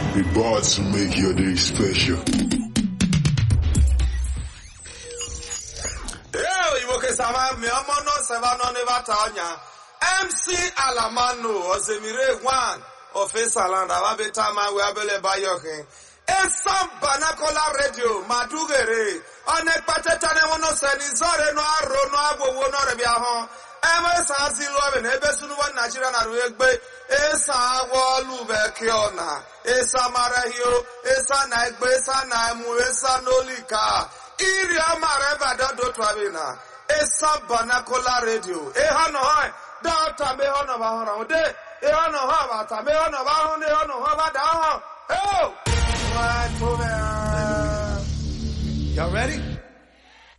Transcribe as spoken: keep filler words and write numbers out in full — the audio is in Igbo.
The bars to make your day special. M C Alamano Ozemire one of Esalanda Wabetama Wabele Bayoke. Esam Banakola Radio Madugere Onek Patetane Wono Senizore no Aro no Abo Wono Rebiaho. Emes Azilo and Ebesunu Nigeria Naruegbe Esa Walube Kiona Esa Marahio Esa Naigbe Esa Naimu Esa Nolika Iria Mareba Dodo Twabina Esa Banakola Radio Ehano Hoi Data Mehono Bahora De Ehano Havata Mehono Bahon Ehono Havada. Oh! Y'all ready?